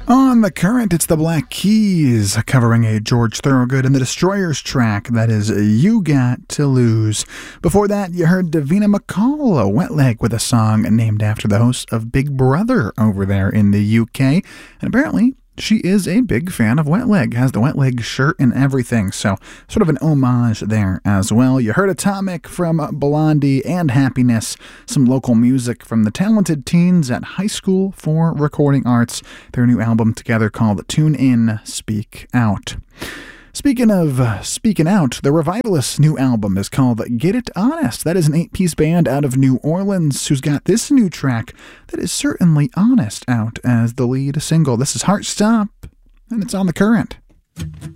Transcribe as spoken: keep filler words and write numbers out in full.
On the Current, it's the Black Keys covering a George Thorogood and the Destroyers track, that is You Got to Lose. Before that, you heard Davina McCall, a wet leg, with a song named after the host of Big Brother over there in the U K. And apparently, she is a big fan of Wet Leg, has the Wet Leg shirt and everything, so sort of an homage there as well. You heard Atomic from Blondie and Happiness, some local music from the talented teens at High School for Recording Arts, their new album together called Tune In, Speak Out. Speaking of uh, speaking out, the Revivalists' new album is called Get It Honest. That is an eight-piece band out of New Orleans who's got this new track that is certainly honest out as the lead single. This is Heart Stop, and it's on The Current.